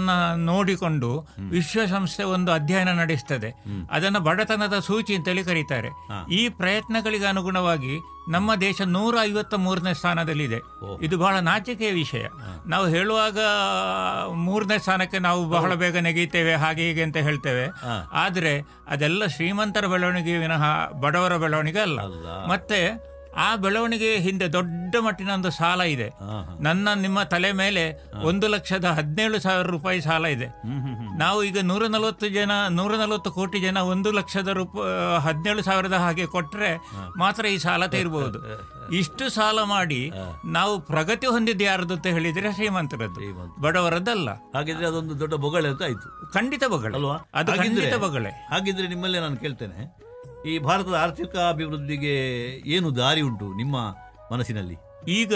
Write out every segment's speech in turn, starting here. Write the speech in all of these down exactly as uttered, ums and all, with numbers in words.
ನೋಡಿಕೊಂಡು ವಿಶ್ವಸಂಸ್ಥೆ ಒಂದು ಅಧ್ಯಯನ ನಡೆಸ್ತದೆ. ಅದನ್ನು ಬಡತನದ ಸೂಚಿ ಅಂತೇಳಿ ಕರೀತಾರೆ. ಈ ಪ್ರಯತ್ನಗಳಿಗೆ ಅನುಗುಣವಾಗಿ ನಮ್ಮ ದೇಶ ನೂರ ಐವತ್ತ ಮೂರನೇ ಸ್ಥಾನದಲ್ಲಿದೆ. ಇದು ಬಹಳ ನಾಚಿಕೆಯ ವಿಷಯ. ನಾವು ಹೇಳುವಾಗ ಮೂರನೇ ಸ್ಥಾನಕ್ಕೆ ನಾವು ಬಹಳ ಬೇಗ ನೆಗೆಯುತ್ತೇವೆ, ಹಾಗೆ ಹೀಗೆ ಅಂತ ಹೇಳ್ತೇವೆ. ಆದರೆ ಅದೆಲ್ಲ ಶ್ರೀಮಂತರ ಬೆಳವಣಿಗೆ ವಿನಃ ಬಡವರ ಬೆಳವಣಿಗೆ ಅಲ್ಲ. ಮತ್ತೆ ಆ ಬೆಳವಣಿಗೆ ಹಿಂದೆ ದೊಡ್ಡ ಮಟ್ಟಿನ ಒಂದು ಸಾಲ ಇದೆ. ನನ್ನ ನಿಮ್ಮ ತಲೆ ಮೇಲೆ ಒಂದು ಲಕ್ಷದ ಹದಿನೇಳು ಸಾವಿರ ರೂಪಾಯಿ ಸಾಲ ಇದೆ. ನಾವು ಈಗ ನೂರ ನಲವತ್ತು ಜನ ನೂರ ನಲವತ್ತು ಕೋಟಿ ಜನ ಒಂದು ಲಕ್ಷದ ರೂಪಾಯಿ ಹದಿನೇಳು ಸಾವಿರದ ಹಾಗೆ ಕೊಟ್ಟರೆ ಮಾತ್ರ ಈ ಸಾಲ ತೀರಬಹುದು. ಇಷ್ಟು ಸಾಲ ಮಾಡಿ ನಾವು ಪ್ರಗತಿ ಹೊಂದಿದ್ದು ಯಾರದ್ದು ಅಂತ ಹೇಳಿದ್ರೆ ಶ್ರೀಮಂತರದ್ದು, ಬಡವರದ್ದಲ್ಲ. ಹಾಗಿದ್ರೆ ಅದೊಂದು ದೊಡ್ಡ ಬೊಗಳೆ ಅಂತ ಆಯ್ತು. ಖಂಡಿತ ಬೊಗಳೆ ಅಲ್ವಾ? ಅದು ಖಂಡಿತ ಬೊಗಳೆ. ಹಾಗಿದ್ರೆ ನಿಮ್ಮಲ್ಲೇ ನಾನು ಕೇಳ್ತೇನೆ, ಈ ಭಾರತದ ಆರ್ಥಿಕ ಅಭಿವೃದ್ಧಿಗೆ ಏನು ದಾರಿ ಉಂಟು ನಿಮ್ಮ ಮನಸ್ಸಿನಲ್ಲಿ? ಈಗ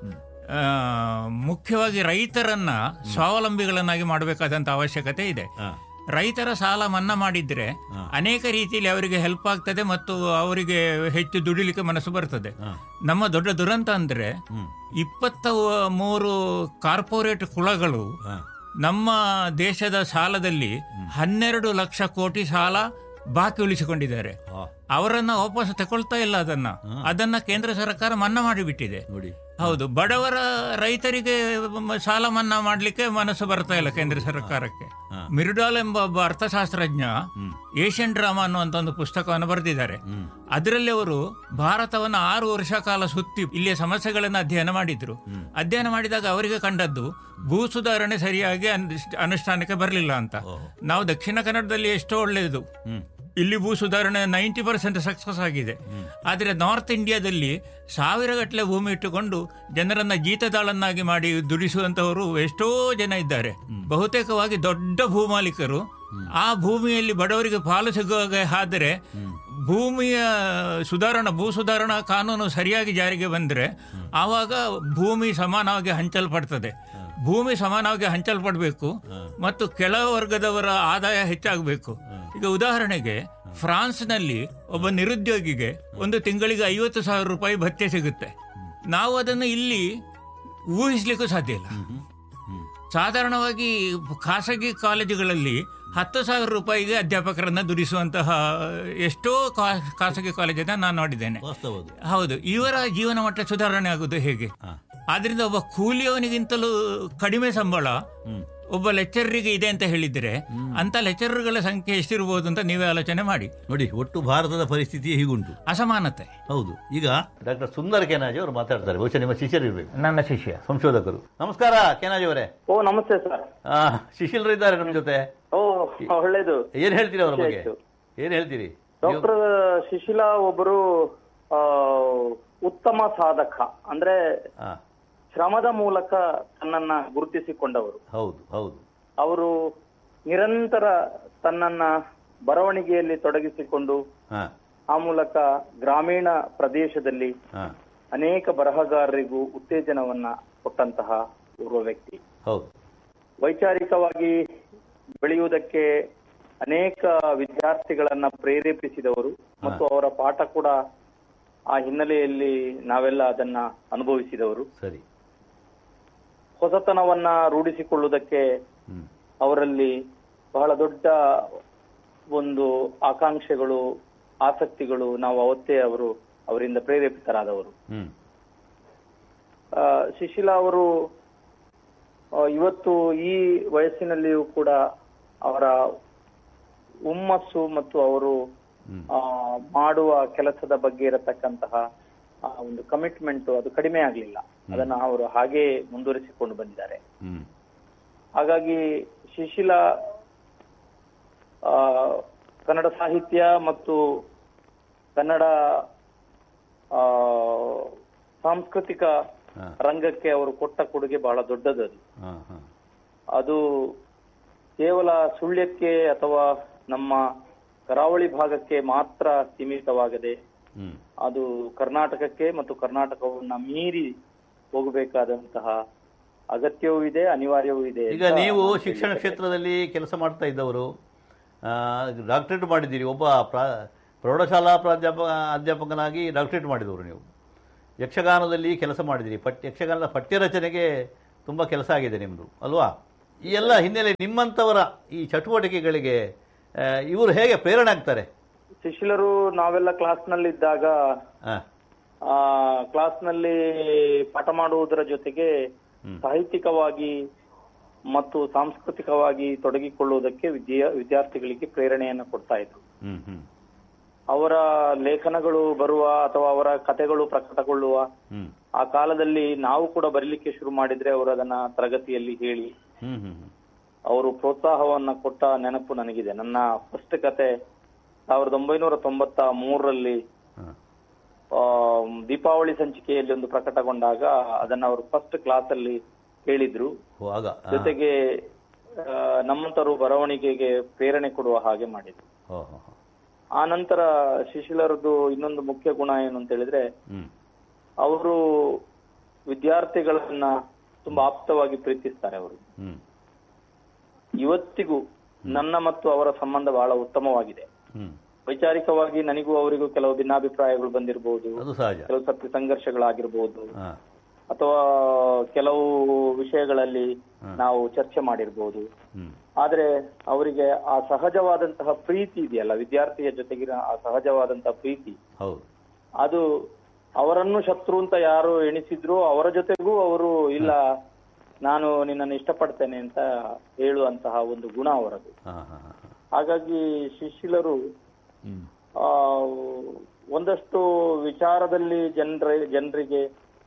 ಮುಖ್ಯವಾಗಿ ರೈತರನ್ನ ಸ್ವಾವಲಂಬಿಗಳನ್ನಾಗಿ ಮಾಡಬೇಕಾದಂತ ಅವಶ್ಯಕತೆ ಇದೆ. ರೈತರ ಸಾಲ ಮನ್ನಾ ಮಾಡಿದ್ರೆ ಅನೇಕ ರೀತಿಯಲ್ಲಿ ಅವರಿಗೆ ಹೆಲ್ಪ್ ಆಗ್ತದೆ ಮತ್ತು ಅವರಿಗೆ ಹೆಚ್ಚು ದುಡಿಲಿಕ್ಕೆ ಮನಸ್ಸು ಬರ್ತದೆ. ನಮ್ಮ ದೊಡ್ಡ ದುರಂತ ಅಂದ್ರೆ ಇಪ್ಪತ್ತ ಮೂರು ಕಾರ್ಪೊರೇಟ್ ಕುಳಗಳು ನಮ್ಮ ದೇಶದ ಸಾಲದಲ್ಲಿ ಹನ್ನೆರಡು ಲಕ್ಷ ಕೋಟಿ ಸಾಲ ಬಾಕಿ ಉಳಿಸಿಕೊಂಡಿದ್ದಾರೆ. ಅವರನ್ನ ವಾಪಸ್ ತಗೊಳ್ತಾ ಇಲ್ಲ. ಅದನ್ನ ಅದನ್ನ ಕೇಂದ್ರ ಸರ್ಕಾರ ಮನ್ನಾ ಮಾಡಿಬಿಟ್ಟಿದೆ. ಹೌದು, ಬಡವರ ರೈತರಿಗೆ ಸಾಲ ಮನ್ನಾ ಮಾಡ್ಲಿಕ್ಕೆ ಮನಸ್ಸು ಬರ್ತಾ ಇಲ್ಲ ಕೇಂದ್ರ ಸರ್ಕಾರಕ್ಕೆ. ಮಿರ್ಡಾಲ್ ಎಂಬ ಒಬ್ಬ ಅರ್ಥಶಾಸ್ತ್ರಜ್ಞ ಏಷ್ಯನ್ ಡ್ರಾಮಾ ಅನ್ನುವಂತ ಒಂದು ಪುಸ್ತಕವನ್ನು ಬರೆದಿದ್ದಾರೆ. ಅದರಲ್ಲಿ ಅವರು ಭಾರತವನ್ನು ಆರು ವರ್ಷ ಕಾಲ ಸುತ್ತಿ ಇಲ್ಲಿಯ ಸಮಸ್ಯೆಗಳನ್ನು ಅಧ್ಯಯನ ಮಾಡಿದ್ರು. ಅಧ್ಯಯನ ಮಾಡಿದಾಗ ಅವರಿಗೆ ಕಂಡದ್ದು ಭೂ ಸುಧಾರಣೆ ಸರಿಯಾಗಿ ಅನುಷ್ಠಾನಕ್ಕೆ ಬರಲಿಲ್ಲ ಅಂತ. ನಾವು ದಕ್ಷಿಣ ಕನ್ನಡದಲ್ಲಿ ಎಷ್ಟೋ ಒಳ್ಳೆಯದು, ಇಲ್ಲಿ ಭೂ ಸುಧಾರಣೆ ನೈಂಟಿ ಪರ್ಸೆಂಟ್ ಸಕ್ಸಸ್ ಆಗಿದೆ. ಆದರೆ ನಾರ್ತ್ ಇಂಡಿಯಾದಲ್ಲಿ ಸಾವಿರ ಗಟ್ಟಲೆ ಭೂಮಿ ಇಟ್ಟುಕೊಂಡು ಜನರನ್ನ ಜೀತದಾಳನ್ನಾಗಿ ಮಾಡಿ ದುಡಿಸುವಂತವರು ಎಷ್ಟೋ ಜನ ಇದ್ದಾರೆ. ಬಹುತೇಕವಾಗಿ ದೊಡ್ಡ ಭೂಮಾಲೀಕರು. ಆ ಭೂಮಿಯಲ್ಲಿ ಬಡವರಿಗೆ ಪಾಲು ಸಿಗುವಾಗ ಆದರೆ ಭೂಮಿಯ ಸುಧಾರಣಾ ಭೂ ಸುಧಾರಣಾ ಕಾನೂನು ಸರಿಯಾಗಿ ಜಾರಿಗೆ ಬಂದರೆ ಆವಾಗ ಭೂಮಿ ಸಮಾನವಾಗಿ ಹಂಚಲ್ಪಡ್ತದೆ. ಭೂಮಿ ಸಮಾನವಾಗಿ ಹಂಚಲ್ಪಡಬೇಕು ಮತ್ತು ಕೆಳ ವರ್ಗದವರ ಆದಾಯ ಹೆಚ್ಚಾಗಬೇಕು. ಈಗ ಉದಾಹರಣೆಗೆ ಫ್ರಾನ್ಸ್ನಲ್ಲಿ ಒಬ್ಬ ನಿರುದ್ಯೋಗಿಗೆ ಒಂದು ತಿಂಗಳಿಗೆ ಐವತ್ತು ಸಾವಿರ ರೂಪಾಯಿ ಭತ್ಯೆ ಸಿಗುತ್ತೆ. ನಾವು ಅದನ್ನು ಇಲ್ಲಿ ಊಹಿಸ್ಲಿಕ್ಕೂ ಸಾಧ್ಯ ಇಲ್ಲ. ಸಾಧಾರಣವಾಗಿ ಖಾಸಗಿ ಕಾಲೇಜುಗಳಲ್ಲಿ ಹತ್ತು ಸಾವಿರ ರೂಪಾಯಿಗೆ ಅಧ್ಯಾಪಕರನ್ನ ದುಡಿಸುವಂತಹ ಎಷ್ಟೋ ಖಾಸಗಿ ಕಾಲೇಜನ್ನ ನಾನು ನೋಡಿದ್ದೇನೆ. ಹೌದು, ಇವರ ಜೀವನ ಮಟ್ಟ ಸುಧಾರಣೆ ಆಗುವುದು ಹೇಗೆ? ಆದ್ರಿಂದ ಒಬ್ಬ ಕೂಲಿಯವನಿಗಿಂತಲೂ ಕಡಿಮೆ ಸಂಬಳ ಒಬ್ಬ ಲೆಕ್ಚರರಿಗೆ ಇದೆ ಅಂತ ಹೇಳಿದ್ರೆ ಅಂತ ಲೆಕ್ಚರರ್ಗಳ ಸಂಖ್ಯೆ ಎಷ್ಟಿರಬಹುದು ಅಂತ ನೀವೇ ಆಲೋಚನೆ ಮಾಡಿ. ನೋಡಿ, ಒಟ್ಟು ಭಾರತದ ಪರಿಸ್ಥಿತಿ ಹೀಗುಂಟು, ಅಸಮಾನತೆ. ಹೌದು. ಈಗ ಡಾಕ್ಟರ್ ಸುಂದರ್ ಕೆನಾಜಿ ಅವರು ಮಾತಾಡ್ತಾರೆ. ಬಹುಶಃ ನಿಮ್ಮ ಶಿಷ್ಯರು ಇರಬೇಕು. ನನ್ನ ಶಿಷ್ಯ, ಸಂಶೋಧಕರು. ನಮಸ್ಕಾರ ಕೆನಾಜಿ ಅವರೇ. ಓ ನಮಸ್ತೆ ಸರ್. ಶಿಷ್ಯರು ಇದ್ದಾರೆ ನಮ್ಮ ಜೊತೆ. ಓ ಒಳ್ಳೇದು. ಏನ್ ಹೇಳ್ತೀರಿ ಅವರ ಬಗ್ಗೆ? ಏನ್ ಹೇಳ್ತೀರಿ? ಡಾಕ್ಟರ್ ಶಿಶಿಲಾ ಒಬ್ಬರು ಉತ್ತಮ ಸಾಧಕ, ಅಂದ್ರೆ ಶ್ರಮದ ಮೂಲಕ ತನ್ನನ್ನ ಗುರುತಿಸಿಕೊಂಡವರು. ಹೌದು ಹೌದು. ಅವರು ನಿರಂತರ ತನ್ನನ್ನ ಬರವಣಿಗೆಯಲ್ಲಿ ತೊಡಗಿಸಿಕೊಂಡು ಆ ಮೂಲಕ ಗ್ರಾಮೀಣ ಪ್ರದೇಶದಲ್ಲಿ ಅನೇಕ ಬರಹಗಾರರಿಗೂ ಉತ್ತೇಜನವನ್ನ ಕೊಟ್ಟಂತಹ ಓರ್ವ ವ್ಯಕ್ತಿ. ಹೌದು. ವೈಚಾರಿಕವಾಗಿ ಬೆಳೆಯುವುದಕ್ಕೆ ಅನೇಕ ವಿದ್ಯಾರ್ಥಿಗಳನ್ನ ಪ್ರೇರೇಪಿಸಿದವರು ಮತ್ತು ಅವರ ಪಾಠ ಕೂಡ ಆ ಹಿನ್ನೆಲೆಯಲ್ಲಿ ನಾವೆಲ್ಲ ಅದನ್ನ ಅನುಭವಿಸಿದವರು. ಸರಿ. ಹೊಸತನವನ್ನ ರೂಢಿಸಿಕೊಳ್ಳುವುದಕ್ಕೆ ಅವರಲ್ಲಿ ಬಹಳ ದೊಡ್ಡ ಒಂದು ಆಕಾಂಕ್ಷೆಗಳು, ಆಸಕ್ತಿಗಳು, ನಾವು ಅವತ್ತೇ ಅವರು ಅವರಿಂದ ಪ್ರೇರೇಪಿತರಾದವರು. ಶಿಶಿಲಾ ಅವರು ಇವತ್ತು ಈ ವಯಸ್ಸಿನಲ್ಲಿಯೂ ಕೂಡ ಅವರ ಹುಮ್ಮಸ್ಸು ಮತ್ತು ಅವರು ಮಾಡುವ ಕೆಲಸದ ಬಗ್ಗೆ ಇರತಕ್ಕಂತಹ ಒಂದು ಕಮಿಟ್ಮೆಂಟ್ ಅದು ಕಡಿಮೆ ಆಗ್ಲಿಲ್ಲ. ಅದನ್ನ ಅವರು ಹಾಗೆ ಮುಂದುವರಿಸಿಕೊಂಡು ಬಂದಿದ್ದಾರೆ. ಹಾಗಾಗಿ ಶಿಶಿಲಾ ಕನ್ನಡ ಸಾಹಿತ್ಯ ಮತ್ತು ಕನ್ನಡ ಸಾಂಸ್ಕೃತಿಕ ರಂಗಕ್ಕೆ ಅವರು ಕೊಟ್ಟ ಕೊಡುಗೆ ಬಹಳ ದೊಡ್ಡದದು. ಅದು ಕೇವಲ ಸುಳ್ಯಕ್ಕೆ ಅಥವಾ ನಮ್ಮ ಕರಾವಳಿ ಭಾಗಕ್ಕೆ ಮಾತ್ರ ಸೀಮಿತವಾಗದೆ ಅದು ಕರ್ನಾಟಕಕ್ಕೆ ಮತ್ತು ಕರ್ನಾಟಕವನ್ನ ಮೀರಿ ಹೋಗಬೇಕಾದಂತಹ ಅಗತ್ಯವೂ ಇದೆ, ಅನಿವಾರ್ಯವೂ ಇದೆ. ಈಗ ನೀವು ಶಿಕ್ಷಣ ಕ್ಷೇತ್ರದಲ್ಲಿ ಕೆಲಸ ಮಾಡ್ತಾ ಇದ್ದವರು, ಡಾಕ್ಟರೇಟ್ ಮಾಡಿದ್ದೀರಿ. ಒಬ್ಬ ಪ್ರೌಢಶಾಲಾ ಪ್ರಾಧ್ಯಾಪಕ ಅಧ್ಯಾಪಕನಾಗಿ ಡಾಕ್ಟರೇಟ್ ಮಾಡಿದವರು. ನೀವು ಯಕ್ಷಗಾನದಲ್ಲಿ ಕೆಲಸ ಮಾಡಿದಿರಿ. ಪಠ್ಯ ಯಕ್ಷಗಾನದ ಪಠ್ಯ ರಚನೆಗೆ ತುಂಬ ಕೆಲಸ ಆಗಿದೆ ನಿಮ್ಮದು ಅಲ್ವಾ? ಈ ಎಲ್ಲ ಹಿನ್ನೆಲೆ ನಿಮ್ಮಂಥವರ ಈ ಚಟುವಟಿಕೆಗಳಿಗೆ ಇವರು ಹೇಗೆ ಪ್ರೇರಣೆ ಆಗ್ತಾರೆ? ಶಿಷ್ಯರು ನಾವೆಲ್ಲ ಕ್ಲಾಸ್ನಲ್ಲಿದ್ದಾಗ ಆ ಕ್ಲಾಸ್ನಲ್ಲಿ ಪಾಠ ಮಾಡುವುದರ ಜೊತೆಗೆ ಸಾಹಿತ್ಯಿಕವಾಗಿ ಮತ್ತು ಸಾಂಸ್ಕೃತಿಕವಾಗಿ ತೊಡಗಿಕೊಳ್ಳುವುದಕ್ಕೆ ವಿದ್ಯಾ ವಿದ್ಯಾರ್ಥಿಗಳಿಗೆ ಪ್ರೇರಣೆಯನ್ನು ಕೊಡ್ತಾ ಇದ್ರು. ಅವರ ಲೇಖನಗಳು ಬರುವ ಅಥವಾ ಅವರ ಕಥೆಗಳು ಪ್ರಕಟಗೊಳ್ಳುವ ಆ ಕಾಲದಲ್ಲಿ ನಾವು ಕೂಡ ಬರೀಲಿಕ್ಕೆ ಶುರು ಮಾಡಿದ್ರೆ ಅವರು ಅದನ್ನ ತರಗತಿಯಲ್ಲಿ ಹೇಳಿ ಅವರು ಪ್ರೋತ್ಸಾಹವನ್ನ ಕೊಟ್ಟ ನೆನಪು ನನಗಿದೆ. ನನ್ನ ಫಸ್ಟ್ ಕತೆ ಸಾವಿರದ ಒಂಬೈನೂರ ತೊಂಬತ್ತ ಮೂರರಲ್ಲಿ ಆ ದೀಪಾವಳಿ ಸಂಚಿಕೆಯಲ್ಲಿ ಒಂದು ಪ್ರಕಟಗೊಂಡಾಗ ಅದನ್ನ ಅವರು ಫಸ್ಟ್ ಕ್ಲಾಸ್ ಅಲ್ಲಿ ಹೇಳಿದ್ರು. ಜೊತೆಗೆ ನಮ್ಮಂತರು ಬರವಣಿಗೆಗೆ ಪ್ರೇರಣೆ ಕೊಡುವ ಹಾಗೆ ಮಾಡಿದ್ರು. ಆ ನಂತರ ಶಿಶಿಲರದ್ದು ಇನ್ನೊಂದು ಮುಖ್ಯ ಗುಣ ಏನು ಅಂತ ಹೇಳಿದ್ರೆ, ಅವರು ವಿದ್ಯಾರ್ಥಿಗಳನ್ನ ತುಂಬಾ ಆಪ್ತವಾಗಿ ಪ್ರೀತಿಸ್ತಾರೆ. ಅವರು ಇವತ್ತಿಗೂ ನನ್ನ ಮತ್ತು ಅವರ ಸಂಬಂಧ ಬಹಳ ಉತ್ತಮವಾಗಿದೆ. ವೈಚಾರಿಕವಾಗಿ ನನಗೂ ಅವರಿಗೂ ಕೆಲವು ಭಿನ್ನಾಭಿಪ್ರಾಯಗಳು ಬಂದಿರಬಹುದು, ಕೆಲವು ಸರ್ತಿ ಸಂಘರ್ಷಗಳಾಗಿರ್ಬೋದು, ಅಥವಾ ಕೆಲವು ವಿಷಯಗಳಲ್ಲಿ ನಾವು ಚರ್ಚೆ ಮಾಡಿರ್ಬೋದು. ಆದ್ರೆ ಅವರಿಗೆ ಆ ಸಹಜವಾದಂತಹ ಪ್ರೀತಿ ಇದೆಯಲ್ಲ, ವಿದ್ಯಾರ್ಥಿಯ ಜೊತೆಗಿನ ಆ ಸಹಜವಾದಂತಹ ಪ್ರೀತಿ, ಅದು ಅವರನ್ನು ಶತ್ರು ಅಂತ ಯಾರು ಎಣಿಸಿದ್ರು ಅವರ ಜೊತೆಗೂ ಅವರು ಇಲ್ಲ ನಾನು ನಿನ್ನನ್ನು ಇಷ್ಟಪಡ್ತೇನೆ ಅಂತ ಹೇಳುವಂತಹ ಒಂದು ಗುಣ ಅವರದು. ಹಾಗಾಗಿ ಶಿಶಿಲರು ಆ ಒಂದಷ್ಟು ವಿಚಾರದಲ್ಲಿ ಜನರ ಜನರಿಗೆ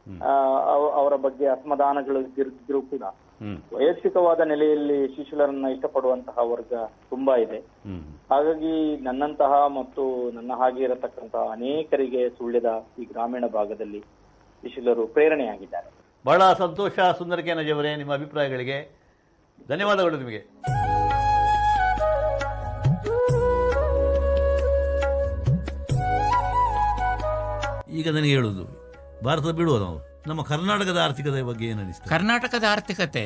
ಅವರ ಬಗ್ಗೆ ಅಸಮಾಧಾನಗಳು ಇದ್ರೂ ಕೂಡ ವೈಯಕ್ತಿಕವಾದ ನೆಲೆಯಲ್ಲಿ ಶಿಶಿಲರನ್ನ ಇಷ್ಟಪಡುವಂತಹ ವರ್ಗ ತುಂಬಾ ಇದೆ. ಹಾಗಾಗಿ ನನ್ನಂತಹ ಮತ್ತು ನನ್ನ ಹಾಗೆ ಇರತಕ್ಕಂತಹ ಅನೇಕರಿಗೆ ಸುಳ್ಯದ ಈ ಗ್ರಾಮೀಣ ಭಾಗದಲ್ಲಿ ಶಿಶಿಲರು ಪ್ರೇರಣೆಯಾಗಿದ್ದಾರೆ. ಬಹಳ ಸಂತೋಷ ಸುಂದರ ಕೆ ನಜವರೇ, ನಿಮ್ಮ ಅಭಿಪ್ರಾಯಗಳಿಗೆ ಧನ್ಯವಾದಗಳು ನಿಮಗೆ. ಈಗ ನನಗೆ ಹೇಳುವುದು, ಭಾರತ ಬಿಡುವ ನಾವು ನಮ್ಮ ಕರ್ನಾಟಕದ ಆರ್ಥಿಕತೆ ಬಗ್ಗೆ ಏನು ಅನಿಸ್ತದೆ? ಕರ್ನಾಟಕದ ಆರ್ಥಿಕತೆ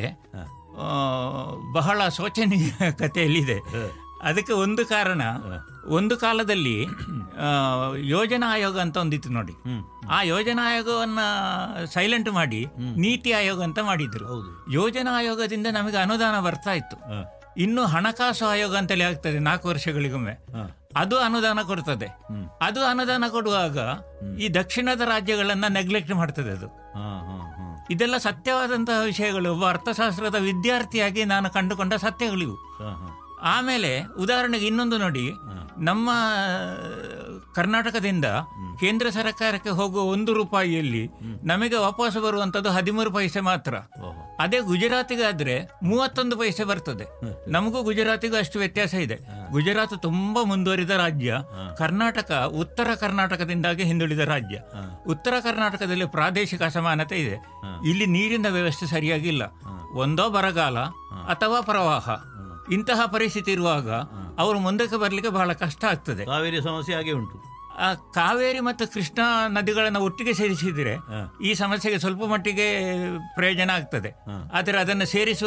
ಬಹಳ ಶೋಚನೀಯ ಕಥೆಯಲ್ಲಿದೆ. ಅದಕ್ಕೆ ಒಂದು ಕಾರಣ, ಒಂದು ಕಾಲದಲ್ಲಿ ಯೋಜನಾ ಆಯೋಗ ಅಂತ ಒಂದಿತ್ತು ನೋಡಿ, ಆ ಯೋಜನಾ ಆಯೋಗವನ್ನ ಸೈಲೆಂಟ್ ಮಾಡಿ ನೀತಿ ಆಯೋಗ ಅಂತ ಮಾಡಿದ್ರು. ಯೋಜನಾ ಆಯೋಗದಿಂದ ನಮಗೆ ಅನುದಾನ ಬರ್ತಾ ಇತ್ತು. ಇನ್ನು ಹಣಕಾಸು ಆಯೋಗ ಅಂತಲೇ ಆಗ್ತದೆ ನಾಲ್ಕು ವರ್ಷಗಳಿಗೊಮ್ಮೆ, ಅದು ಅನುದಾನ ಕೊಡ್ತದೆ. ಅದು ಅನುದಾನ ಕೊಡುವಾಗ ಈ ದಕ್ಷಿಣದ ರಾಜ್ಯಗಳನ್ನ ನೆಗ್ಲೆಕ್ಟ್ ಮಾಡ್ತದೆ. ಅದು ಇದೆಲ್ಲ ಸತ್ಯವಾದಂತಹ ವಿಷಯಗಳು. ಒಬ್ಬ ಅರ್ಥಶಾಸ್ತ್ರದ ವಿದ್ಯಾರ್ಥಿಯಾಗಿ ನಾನು ಕಂಡುಕೊಂಡ ಸತ್ಯಗಳಿವು. ಆಮೇಲೆ ಉದಾಹರಣೆಗೆ ಇನ್ನೊಂದು ನೋಡಿ, ನಮ್ಮ ಕರ್ನಾಟಕದಿಂದ ಕೇಂದ್ರ ಸರ್ಕಾರಕ್ಕೆ ಹೋಗುವ ಒಂದು ರೂಪಾಯಿಯಲ್ಲಿ ನಮಗೆ ವಾಪಸ್ ಬರುವಂತದ್ದು ಹದಿಮೂರು ಪೈಸೆ ಮಾತ್ರ. ಅದೇ ಗುಜರಾತಿಗಾದ್ರೆ ಮೂವತ್ತೊಂದು ಪೈಸೆ ಬರ್ತದೆ. ನಮಗೂ ಗುಜರಾತಿಗೂ ಅಷ್ಟು ವ್ಯತ್ಯಾಸ ಇದೆ. ಗುಜರಾತ್ ತುಂಬಾ ಮುಂದುವರಿದ ರಾಜ್ಯ, ಕರ್ನಾಟಕ ಉತ್ತರ ಕರ್ನಾಟಕದಿಂದಾಗಿ ಹಿಂದುಳಿದ ರಾಜ್ಯ. ಉತ್ತರ ಕರ್ನಾಟಕದಲ್ಲಿ ಪ್ರಾದೇಶಿಕ ಅಸಮಾನತೆ ಇದೆ. ಇಲ್ಲಿ ನೀರಿನ ವ್ಯವಸ್ಥೆ ಸರಿಯಾಗಿಲ್ಲ. ಒಂದೋ ಬರಗಾಲ ಅಥವಾ ಪ್ರವಾಹ, ಇಂತಹ ಪರಿಸ್ಥಿತಿ ಇರುವಾಗ ಅವರು ಮುಂದಕ್ಕೆ ಬರಲಿಕ್ಕೆ ಬಹಳ ಕಷ್ಟ ಆಗ್ತದೆ. ಕಾವೇರಿ ಸಮಸ್ಯೆ ಹಾಗೆ ಉಂಟು. ಆ ಕಾವೇರಿ ಮತ್ತು ಕೃಷ್ಣಾ ನದಿಗಳನ್ನು ಒಟ್ಟಿಗೆ ಸೇರಿಸಿದರೆ ಈ ಸಮಸ್ಯೆಗೆ ಸ್ವಲ್ಪ ಮಟ್ಟಿಗೆ ಪ್ರಯೋಜನ ಆಗ್ತದೆ. ಆದರೆ ಅದನ್ನು ಸೇರಿಸುವ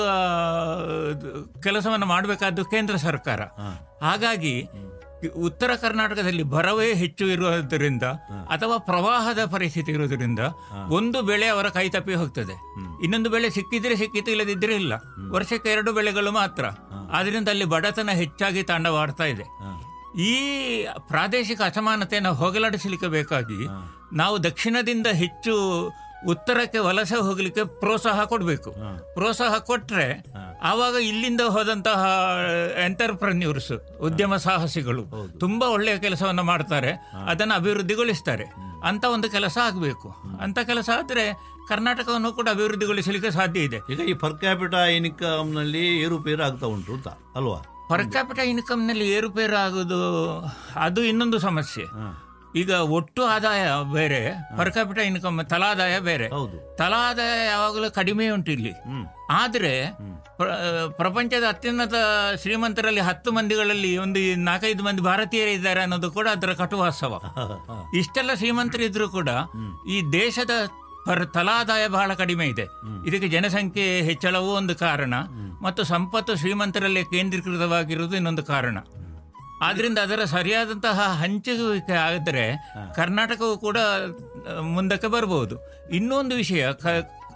ಕೆಲಸವನ್ನು ಮಾಡಬೇಕಾದ್ದು ಕೇಂದ್ರ ಸರ್ಕಾರ. ಹಾಗಾಗಿ ಉತ್ತರ ಕರ್ನಾಟಕದಲ್ಲಿ ಬರವೇ ಹೆಚ್ಚು ಇರುವುದರಿಂದ ಅಥವಾ ಪ್ರವಾಹದ ಪರಿಸ್ಥಿತಿ ಇರುವುದರಿಂದ ಒಂದು ಬೆಳೆ ಅವರ ಕೈ ತಪ್ಪಿ ಹೋಗ್ತದೆ. ಇನ್ನೊಂದು ಬೆಳೆ ಸಿಕ್ಕಿದ್ರೆ ಸಿಕ್ಕಿತು, ಇಲ್ಲದಿದ್ರೆ ಇಲ್ಲ. ವರ್ಷಕ್ಕೆ ಎರಡು ಬೆಳೆಗಳು ಮಾತ್ರ. ಆದ್ರಿಂದ ಅಲ್ಲಿ ಬಡತನ ಹೆಚ್ಚಾಗಿ ತಾಂಡವಾಡ್ತಾ ಇದೆ. ಈ ಪ್ರಾದೇಶಿಕ ಅಸಮಾನತೆಯನ್ನು ಹೋಗಲಾಡಿಸಲಿಕ್ಕೆ ಬೇಕಾಗಿ ನಾವು ದಕ್ಷಿಣದಿಂದ ಹೆಚ್ಚು ಉತ್ತರಕ್ಕೆ ವಲಸೆ ಹೋಗ್ಲಿಕ್ಕೆ ಪ್ರೋತ್ಸಾಹ ಕೊಡಬೇಕು. ಪ್ರೋತ್ಸಾಹ ಕೊಟ್ರೆ ಆವಾಗ ಇಲ್ಲಿಂದ ಹೋದಂತಹ ಎಂಟರ್ಪ್ರನ್ಯೂರ್ಸ್, ಉದ್ಯಮ ಸಾಹಸಿಗಳು ತುಂಬಾ ಒಳ್ಳೆಯ ಕೆಲಸವನ್ನು ಮಾಡ್ತಾರೆ, ಅದನ್ನು ಅಭಿವೃದ್ಧಿಗೊಳಿಸ್ತಾರೆ. ಅಂತ ಒಂದು ಕೆಲಸ ಆಗಬೇಕು. ಅಂತ ಕೆಲಸ ಆದ್ರೆ ಕರ್ನಾಟಕವನ್ನು ಕೂಡ ಅಭಿವೃದ್ಧಿಗೊಳಿಸಲಿಕ್ಕೆ ಸಾಧ್ಯ ಇದೆ. ಈಗ ಈ ಪರ್ ಕ್ಯಾಪಿಟಾ ಇನ್ಕಮ್ ನಲ್ಲಿ ಏರುಪೇರು ಆಗ್ತಾ ಉಂಟು ಅಂತ ಅಲ್ವಾ? ಪರ್ ಕ್ಯಾಪಿಟಾ ಇನ್ಕಮ್ ನಲ್ಲಿ ಏರುಪೇರು ಆಗುದು ಅದು ಇನ್ನೊಂದು ಸಮಸ್ಯೆ. ಈಗ ಒಟ್ಟು ಆದಾಯ ಬೇರೆ, ಪರ್ ಕ್ಯಾಪಿಟಾ ಇನ್ಕಮ್ ತಲಾದಾಯ ಬೇರೆ. ತಲಾ ಆದಾಯ ಯಾವಾಗಲೂ ಕಡಿಮೆ ಉಂಟು ಇಲ್ಲಿ. ಆದ್ರೆ ಪ್ರಪಂಚದ ಅತ್ಯುನ್ನತ ಶ್ರೀಮಂತರಲ್ಲಿ ಹತ್ತು ಮಂದಿಗಳಲ್ಲಿ ಒಂದು ನಾಲ್ಕೈದು ಮಂದಿ ಭಾರತೀಯರೇ ಇದ್ದಾರೆ ಅನ್ನೋದು ಕೂಡ ಅದರ ಕಟುವಾಸ್ತವ. ಇಷ್ಟೆಲ್ಲ ಶ್ರೀಮಂತರಿದ್ರು ಕೂಡ ಈ ದೇಶದ ಪರ್ ತಲಾದಾಯ ಬಹಳ ಕಡಿಮೆ ಇದೆ. ಇದಕ್ಕೆ ಜನಸಂಖ್ಯೆ ಹೆಚ್ಚಳವೂ ಒಂದು ಕಾರಣ, ಮತ್ತು ಸಂಪತ್ತು ಶ್ರೀಮಂತರಲ್ಲೇ ಕೇಂದ್ರೀಕೃತವಾಗಿರುವುದು ಇನ್ನೊಂದು ಕಾರಣ. ಆದ್ರಿಂದ ಅದರ ಸರಿಯಾದಂತಹ ಹಂಚಿಕೆ ಆದರೆ ಕರ್ನಾಟಕವು ಕೂಡ ಮುಂದಕ್ಕೆ ಬರಬಹುದು. ಇನ್ನೊಂದು ವಿಷಯ,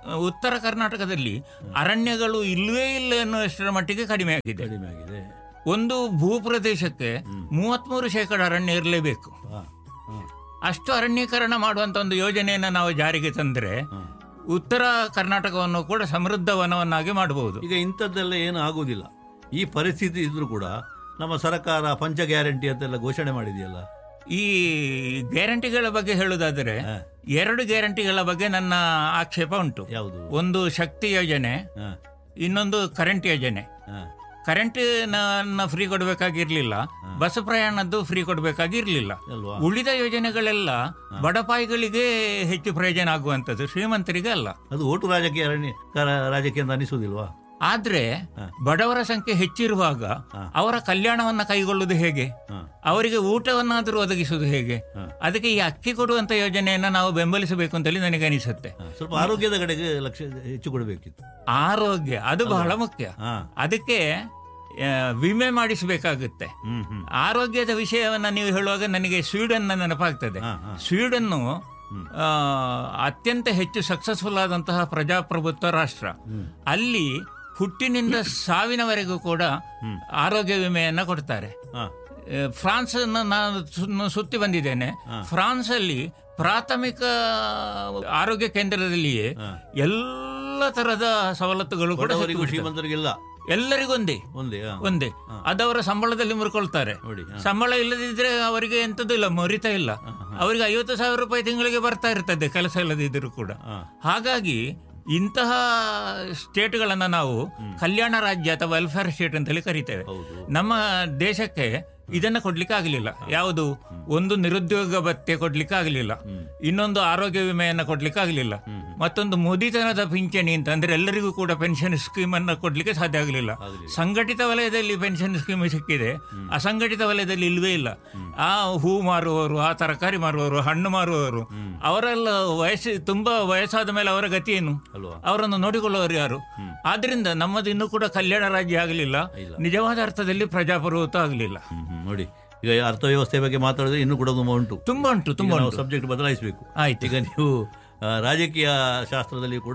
ಉತ್ತರ ಕರ್ನಾಟಕದಲ್ಲಿ ಅರಣ್ಯಗಳು ಇಲ್ಲವೇ ಇಲ್ಲ ಎನ್ನುವಷ್ಟರ ಮಟ್ಟಿಗೆ ಕಡಿಮೆ ಆಗಿದೆ. ಕಡಿಮೆ ಆಗಿದೆ. ಒಂದು ಭೂಪ್ರದೇಶಕ್ಕೆ ಮೂವತ್ಮೂರು ಶೇಕಡ ಅರಣ್ಯ ಇರಲೇಬೇಕು. ಅಷ್ಟು ಅರಣ್ಯೀಕರಣ ಮಾಡುವಂತ ಒಂದು ಯೋಜನೆಯನ್ನು ನಾವು ಜಾರಿಗೆ ತಂದರೆ ಉತ್ತರ ಕರ್ನಾಟಕವನ್ನು ಕೂಡ ಸಮೃದ್ಧ ವನವನ್ನಾಗಿ ಮಾಡಬಹುದು. ಈಗ ಇಂಥದ್ದೆಲ್ಲ ಏನು ಆಗುವುದಿಲ್ಲ. ಈ ಪರಿಸ್ಥಿತಿ ಇದ್ರೂ ಕೂಡ ನಮ್ಮ ಸರ್ಕಾರ ಪಂಚ ಗ್ಯಾರಂಟಿ ಅಂತೆಲ್ಲ ಘೋಷಣೆ ಮಾಡಿದೆಯಲ್ಲ. ಈ ಗ್ಯಾರಂಟಿಗಳ ಬಗ್ಗೆ ಹೇಳುವುದಾದರೆ ಎರಡು ಗ್ಯಾರಂಟಿಗಳ ಬಗ್ಗೆ ನನ್ನ ಆಕ್ಷೇಪ ಉಂಟು. ಯಾವುದು? ಒಂದು ಶಕ್ತಿ ಯೋಜನೆ, ಇನ್ನೊಂದು ಕರೆಂಟ್ ಯೋಜನೆ. Current free ಕೊಡಬೇಕಾಗಿರ್ಲಿಲ್ಲ, bus ಪ್ರಯಾಣದ್ದು free ಕೊಡಬೇಕಾಗಿರ್ಲಿಲ್ಲ. ಉಳಿದ ಯೋಜನೆಗಳೆಲ್ಲ ಬಡಪಾಯಿಗಳಿಗೆ ಹೆಚ್ಚು ಪ್ರಯೋಜನ ಆಗುವಂಥದ್ದು, ಶ್ರೀಮಂತರಿಗೆ ಅಲ್ಲ. ಅದು ಓಟು ರಾಜಕೀಯ ರಾಜಕೀಯ ಅಂತ ಅನಿಸುವುದಿಲ್ವಾ? ಆದ್ರೆ ಬಡವರ ಸಂಖ್ಯೆ ಹೆಚ್ಚಿರುವಾಗ ಅವರ ಕಲ್ಯಾಣವನ್ನ ಕೈಗೊಳ್ಳುವುದು ಹೇಗೆ? ಅವರಿಗೆ ಊಟವನ್ನಾದರೂ ಒದಗಿಸುವುದು ಹೇಗೆ? ಅದಕ್ಕೆ ಈ ಅಕ್ಕಿ ಕೊಡುವಂತ ಯೋಜನೆಯನ್ನ ನಾವು ಬೆಂಬಲಿಸಬೇಕು ಅಂತೇಳಿ ನನಗೆ ಅನಿಸುತ್ತೆ. ಸ್ವಲ್ಪ ಆರೋಗ್ಯದ ಕಡೆಗೆ ಲಕ್ಷ್ಯ ಹೆಚ್ಚು ಕೊಡಬೇಕಿತ್ತು. ಆರೋಗ್ಯ ಅದು ಬಹಳ ಮುಖ್ಯ. ಅದಕ್ಕೆ ವಿಮೆ ಮಾಡಿಸಬೇಕಾಗುತ್ತೆ. ಆರೋಗ್ಯದ ವಿಷಯವನ್ನ ನೀವು ಹೇಳುವಾಗ ನನಗೆ ಸ್ವೀಡನ್ ನೆನಪಾಗ್ತದೆ. ಸ್ವೀಡನ್ನು ಅತ್ಯಂತ ಹೆಚ್ಚು ಸಕ್ಸಸ್ಫುಲ್ ಆದಂತಹ ಪ್ರಜಾಪ್ರಭುತ್ವ ರಾಷ್ಟ್ರ. ಅಲ್ಲಿ ಹುಟ್ಟಿನಿಂದ ಸಾವಿನವರೆಗೂ ಕೂಡ ಆರೋಗ್ಯ ವಿಮೆಯನ್ನ ಕೊಡ್ತಾರೆ. ಫ್ರಾನ್ಸ್ ನಾನು ಸುತ್ತಿ ಬಂದಿದ್ದೇನೆ. ಫ್ರಾನ್ಸ್ ಅಲ್ಲಿ ಪ್ರಾಥಮಿಕ ಆರೋಗ್ಯ ಕೇಂದ್ರದಲ್ಲಿಯೇ ಎಲ್ಲ ತರಹದ ಸವಲತ್ತುಗಳು ಕೂಡ ಎಲ್ಲರಿಗೊಂದೇ ಒಂದೇ ಅದವರ ಸಂಬಳದಲ್ಲಿ ಮುರ್ಕೊಳ್ತಾರೆ. ಸಂಬಳ ಇಲ್ಲದಿದ್ರೆ ಅವರಿಗೆ ಎಂತದ್ದು ಇಲ್ಲ, ಮುರಿತಾ ಇಲ್ಲ. ಅವರಿಗೆ ಐವತ್ತು ಸಾವಿರ ರೂಪಾಯಿ ತಿಂಗಳಿಗೆ ಬರ್ತಾ ಇರ್ತದೆ ಕೆಲಸ ಇಲ್ಲದಿದ್ದರೂ ಕೂಡ. ಹಾಗಾಗಿ ಇಂತಹ ಸ್ಟೇಟ್ಗಳನ್ನ ನಾವು ಕಲ್ಯಾಣ ರಾಜ್ಯ ಅಥವಾ ವೆಲ್ಫೇರ್ ಸ್ಟೇಟ್ ಅಂತೇಳಿ ಕರಿತೇವೆ. ನಮ್ಮ ದೇಶಕ್ಕೆ ಇದನ್ನ ಕೊಡ್ಲಿಕ್ಕೆ ಆಗಲಿಲ್ಲ. ಯಾವುದು? ಒಂದು ನಿರುದ್ಯೋಗ ಭತ್ಯೆ ಕೊಡ್ಲಿಕ್ಕೆ ಆಗಲಿಲ್ಲ, ಇನ್ನೊಂದು ಆರೋಗ್ಯ ವಿಮೆಯನ್ನ ಕೊಡ್ಲಿಕ್ಕೆ ಆಗಲಿಲ್ಲ, ಮತ್ತೊಂದು ಮುದಿತನದ ಪಿಂಚಣಿ ಅಂತ ಅಂದ್ರೆ ಎಲ್ಲರಿಗೂ ಕೂಡ ಪೆನ್ಷನ್ ಸ್ಕೀಮ್ ಅನ್ನ ಕೊಡ್ಲಿಕ್ಕೆ ಸಾಧ್ಯ ಆಗಲಿಲ್ಲ. ಸಂಘಟಿತ ವಲಯದಲ್ಲಿ ಪೆನ್ಷನ್ ಸ್ಕೀಮ್ ಸಿಕ್ಕಿದೆ, ಅಸಂಘಟಿತ ವಲಯದಲ್ಲಿ ಇಲ್ವೇ ಇಲ್ಲ. ಆ ಹೂ ಮಾರುವವರು, ಆ ತರಕಾರಿ ಮಾರುವವರು, ಹಣ್ಣು ಮಾರುವವರು, ಅವರೆಲ್ಲ ವಯಸ್ಸು ತುಂಬಾ ವಯಸ್ಸಾದ ಮೇಲೆ ಅವರ ಗತಿ ಏನು? ಅವರನ್ನು ನೋಡಿಕೊಳ್ಳುವವರು ಯಾರು? ಆದ್ರಿಂದ ನಮ್ಮದು ಇನ್ನೂ ಕೂಡ ಕಲ್ಯಾಣ ರಾಜ್ಯ ಆಗಲಿಲ್ಲ, ನಿಜವಾದ ಅರ್ಥದಲ್ಲಿ ಪ್ರಜಾಪ್ರಭುತ್ವ ಆಗಲಿಲ್ಲ. ನೋಡಿ, ಈಗ ಅರ್ಥವ್ಯವಸ್ಥೆ ಬಗ್ಗೆ ಮಾತಾಡಿದ್ರೆ ಇನ್ನೂ ಕೂಡ ತುಂಬಾ ಉಂಟು, ತುಂಬಾ ಉಂಟು ತುಂಬಾ ಸಬ್ಜೆಕ್ಟ್ ಬದಲಾಯಿಸಬೇಕು. ಆಯ್ತು, ಈಗ ನೀವು ರಾಜಕೀಯ ಶಾಸ್ತ್ರದಲ್ಲಿ ಕೂಡ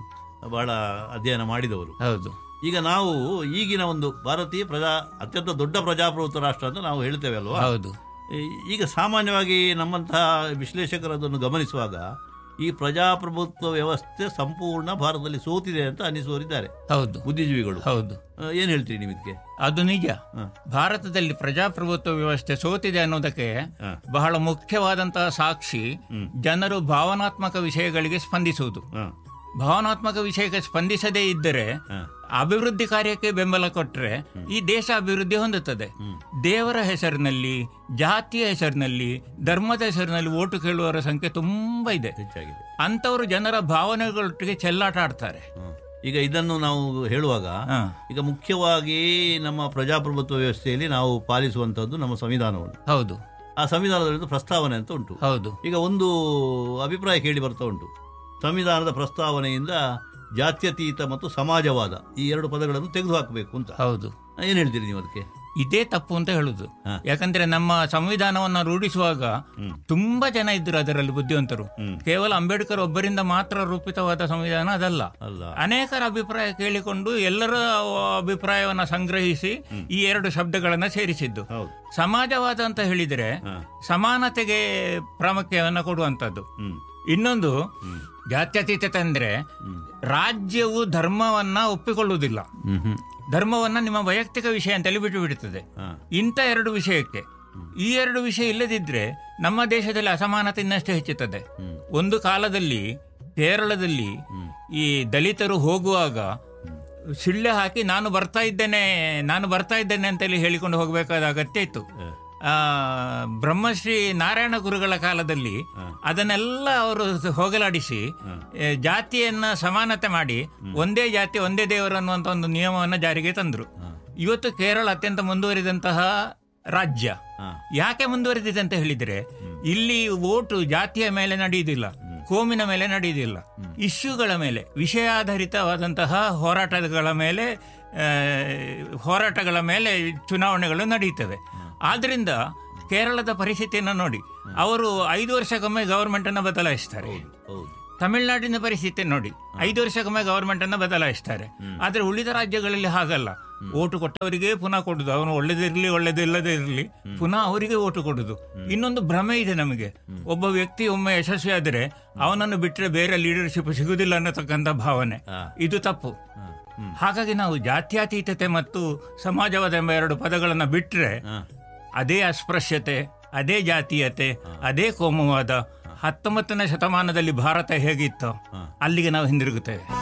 ಬಹಳ ಅಧ್ಯಯನ ಮಾಡಿದವರು. ಹೌದು. ಈಗ ನಾವು ಈಗಿನ ಒಂದು ಭಾರತೀಯ ಪ್ರಜಾ ಅತ್ಯಂತ ದೊಡ್ಡ ಪ್ರಜಾಪ್ರಭುತ್ವ ರಾಷ್ಟ್ರ ಅಂತ ನಾವು ಹೇಳ್ತೇವೆ ಅಲ್ವಾ? ಹೌದು. ಈಗ ಸಾಮಾನ್ಯವಾಗಿ ನಮ್ಮಂತಹ ವಿಶ್ಲೇಷಕರು ಅದನ್ನು ಗಮನಿಸುವಾಗ ಈ ಪ್ರಜಾಪ್ರಭುತ್ವ ವ್ಯವಸ್ಥೆ ಸಂಪೂರ್ಣ ಭಾರತದಲ್ಲಿ ಸೋತಿದೆ ಅಂತ ಅನಿಸುವರಿದ್ದಾರೆ. ಹೌದು, ಬುದ್ಧಿಜೀವಿಗಳು. ಹೌದು. ಏನ್ ಹೇಳ್ತೀರಿ ನೀವು ಇದಕ್ಕೆ? ಅದು ನಿಜ. ಭಾರತದಲ್ಲಿ ಪ್ರಜಾಪ್ರಭುತ್ವ ವ್ಯವಸ್ಥೆ ಸೋತಿದೆ ಅನ್ನೋದಕ್ಕೆ ಬಹಳ ಮುಖ್ಯವಾದಂತಹ ಸಾಕ್ಷಿ ಜನರು ಭಾವನಾತ್ಮಕ ವಿಷಯಗಳಿಗೆ ಸ್ಪಂದಿಸುವುದು. ಭಾವನಾತ್ಮಕ ವಿಷಯಕ್ಕೆ ಸ್ಪಂದಿಸದೇ ಇದ್ದರೆ, ಅಭಿವೃದ್ಧಿ ಕಾರ್ಯಕ್ಕೆ ಬೆಂಬಲ ಕೊಟ್ಟರೆ ಈ ದೇಶ ಅಭಿವೃದ್ಧಿ ಹೊಂದುತ್ತದೆ. ದೇವರ ಹೆಸರಿನಲ್ಲಿ, ಜಾತಿಯ ಹೆಸರಿನಲ್ಲಿ, ಧರ್ಮದ ಹೆಸರಿನಲ್ಲಿ ಓಟು ಕೇಳುವವರ ಸಂಖ್ಯೆ ತುಂಬಾ ಇದೆ. ಅಂತವರು ಜನರ ಭಾವನೆಗಳೊಟ್ಟಿಗೆ ಚೆಲ್ಲಾಟ ಆಡ್ತಾರೆ. ಈಗ ಇದನ್ನು ನಾವು ಹೇಳುವಾಗ ಈಗ ಮುಖ್ಯವಾಗಿ ನಮ್ಮ ಪ್ರಜಾಪ್ರಭುತ್ವ ವ್ಯವಸ್ಥೆಯಲ್ಲಿ ನಾವು ಪಾಲಿಸುವಂತದ್ದು ನಮ್ಮ ಸಂವಿಧಾನವನ್ನು. ಹೌದು. ಆ ಸಂವಿಧಾನದಲ್ಲಿ ಪ್ರಸ್ತಾವನೆ ಅಂತ ಉಂಟು. ಹೌದು. ಈಗ ಒಂದು ಅಭಿಪ್ರಾಯ ಕೇಳಿ ಬರ್ತಾ ಉಂಟು, ಸಂವಿಧಾನದ ಪ್ರಸ್ತಾವನೆಯಿಂದ ಜಾತ್ಯತೀತ ಮತ್ತು ಸಮಾಜವಾದ ಈ ಎರಡು ಪದಗಳನ್ನು ತೆಗೆದುಹಾಕಬೇಕು ಅಂತ. ಹೌದು. ಏನ್ ಹೇಳ್ತೀರಿ ನೀವು ಅದಕ್ಕೆ? ಇದೇ ತಪ್ಪು ಅಂತ ಹೇಳುದು. ಯಾಕಂದ್ರೆ ನಮ್ಮ ಸಂವಿಧಾನವನ್ನ ರೂಢಿಸುವಾಗ ತುಂಬಾ ಜನ ಇದ್ರು ಅದರಲ್ಲಿ ಬುದ್ಧಿವಂತರು. ಕೇವಲ ಅಂಬೇಡ್ಕರ್ ಒಬ್ಬರಿಂದ ಮಾತ್ರ ರೂಪಿತವಾದ ಸಂವಿಧಾನ ಅದಲ್ಲ. ಅನೇಕರ ಅಭಿಪ್ರಾಯ ಕೇಳಿಕೊಂಡು ಎಲ್ಲರ ಅಭಿಪ್ರಾಯವನ್ನ ಸಂಗ್ರಹಿಸಿ ಈ ಎರಡು ಶಬ್ದಗಳನ್ನ ಸೇರಿಸಿದ್ದು. ಸಮಾಜವಾದ ಅಂತ ಹೇಳಿದ್ರೆ ಸಮಾನತೆಗೆ ಪ್ರಾಮುಖ್ಯವನ್ನ ಕೊಡುವಂತದ್ದು. ಇನ್ನೊಂದು ಜಾತ್ಯತೀತತೆ ಅಂದ್ರೆ ರಾಜ್ಯವು ಧರ್ಮವನ್ನ ಒಪ್ಪಿಕೊಳ್ಳುವುದಿಲ್ಲ, ಧರ್ಮವನ್ನ ನಿಮ್ಮ ವೈಯಕ್ತಿಕ ವಿಷಯ ಅಂತೇಳಿ ಬಿಟ್ಟು ಬಿಡುತ್ತದೆ. ಇಂಥ ಎರಡು ವಿಷಯಕ್ಕೆ, ಈ ಎರಡು ವಿಷಯ ಇಲ್ಲದಿದ್ರೆ ನಮ್ಮ ದೇಶದಲ್ಲಿ ಅಸಮಾನತೆ ಇನ್ನಷ್ಟು ಹೆಚ್ಚುತ್ತದೆ. ಒಂದು ಕಾಲದಲ್ಲಿ ಕೇರಳದಲ್ಲಿ ಈ ದಲಿತರು ಹೋಗುವಾಗ ಶಿಳ್ಳೆ ಹಾಕಿ ನಾನು ಬರ್ತಾ ಇದ್ದೇನೆ ನಾನು ಬರ್ತಾ ಇದ್ದೇನೆ ಅಂತೇಳಿ ಹೇಳಿಕೊಂಡು ಹೋಗಬೇಕಾದ ಅಗತ್ಯ ಇತ್ತು. ಆ ಬ್ರಹ್ಮಶ್ರೀ ನಾರಾಯಣ ಗುರುಗಳ ಕಾಲದಲ್ಲಿ ಅದನ್ನೆಲ್ಲ ಅವರು ಹೋಗಲಾಡಿಸಿ ಜಾತಿಯನ್ನ ಸಮಾನತೆ ಮಾಡಿ ಒಂದೇ ಜಾತಿ ಒಂದೇ ದೇವರು ಅನ್ನುವಂಥ ಒಂದು ನಿಯಮವನ್ನು ಜಾರಿಗೆ ತಂದರು. ಇವತ್ತು ಕೇರಳ ಅತ್ಯಂತ ಮುಂದುವರಿದಂತಹ ರಾಜ್ಯ. ಯಾಕೆ ಮುಂದುವರೆದಿದೆ ಅಂತ ಹೇಳಿದ್ರೆ, ಇಲ್ಲಿ ಓಟು ಜಾತಿಯ ಮೇಲೆ ನಡೆಯುವುದಿಲ್ಲ, ಕೋಮಿನ ಮೇಲೆ ನಡೆಯುವುದಿಲ್ಲ, ಇಶ್ಯೂಗಳ ಮೇಲೆ, ವಿಷಯಾಧಾರಿತವಾದಂತಹ ಹೋರಾಟಗಳ ಮೇಲೆ ಹೋರಾಟಗಳ ಮೇಲೆ ಚುನಾವಣೆಗಳು ನಡೆಯುತ್ತವೆ. ಆದ್ರಿಂದ ಕೇರಳದ ಪರಿಸ್ಥಿತಿಯನ್ನು ನೋಡಿ, ಅವರು ಐದು ವರ್ಷಕ್ಕೊಮ್ಮೆ ಗವರ್ಮೆಂಟ್ ಅನ್ನು ಬದಲಾಯಿಸ್ತಾರೆ. ತಮಿಳುನಾಡಿನ ಪರಿಸ್ಥಿತಿ ನೋಡಿ, ಐದು ವರ್ಷಕ್ಕೊಮ್ಮೆ ಗವರ್ಮೆಂಟ್ ಅನ್ನ ಬದಲಾಯಿಸ್ತಾರೆ. ಆದ್ರೆ ಉಳಿದ ರಾಜ್ಯಗಳಲ್ಲಿ ಹಾಗಲ್ಲ. ಓಟು ಕೊಟ್ಟವರಿಗೆ ಪುನಃ ಕೊಡುದು, ಅವನು ಒಳ್ಳೇದಿರ್ಲಿ ಒಳ್ಳೇದಿಲ್ಲದೇ ಇರಲಿ ಪುನಃ ಅವರಿಗೆ ಓಟು ಕೊಡುದು. ಇನ್ನೊಂದು ಭ್ರಮೆ ಇದೆ ನಮಗೆ, ಒಬ್ಬ ವ್ಯಕ್ತಿ ಒಮ್ಮೆ ಯಶಸ್ವಿ ಆದರೆ ಅವನನ್ನು ಬಿಟ್ಟರೆ ಬೇರೆ ಲೀಡರ್ಶಿಪ್ ಸಿಗುದಿಲ್ಲ ಅನ್ನತಕ್ಕಂಥ ಭಾವನೆ, ಇದು ತಪ್ಪು. ಹಾಗಾಗಿ ನಾವು ಜಾತ್ಯತೀತತೆ ಮತ್ತು ಸಮಾಜವಾದ ಎಂಬ ಎರಡು ಪದಗಳನ್ನ ಬಿಟ್ಟರೆ ಅದೇ ಅಸ್ಪೃಶ್ಯತೆ, ಅದೇ ಜಾತೀಯತೆ, ಅದೇ ಕೋಮುವಾದ ಹತ್ತೊಂಬತ್ತನೇ ಶತಮಾನದಲ್ಲಿ ಭಾರತ ಹೇಗಿತ್ತೋ ಅಲ್ಲಿಗೆ ನಾವು ಹಿಂದಿರುಗುತ್ತೇವೆ.